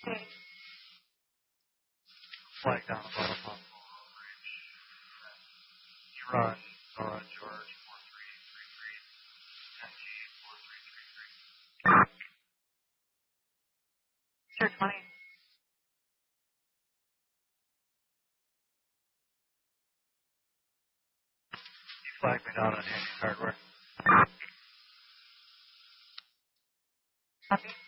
Flag down the bottom of Run, Nora, George, 4333, 10G, 4333. Sure, 20. You flagged me down on Handy Hardware. Copy.